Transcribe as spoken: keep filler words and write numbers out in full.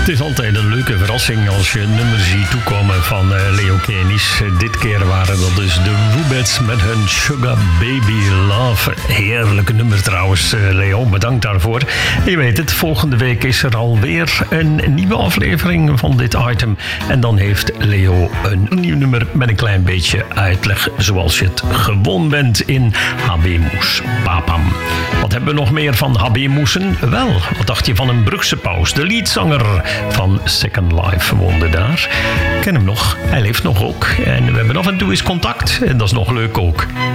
Het is altijd een leuke verrassing als je een nummer ziet toekomen van uh, Leo Kenis. Dit keer waren dat dus de Rubettes met hun Sugar Baby Love. Heerlijke nummer trouwens, uh, Leo. Bedankt daarvoor. Je weet het, volgende week is er alweer een nieuwe aflevering van dit item. En dan heeft Leo een nieuw nummer met een klein beetje uitleg zoals je het gewoon bent in Habemus Papam. Wat hebben we nog meer van Habemussen? Wel, wat dacht je van een Brugse paus? De leadzanger van Second Life woonde daar. Ik ken hem nog, hij leeft nog ook. En we hebben af en toe eens contact en dat is nog leuk ook.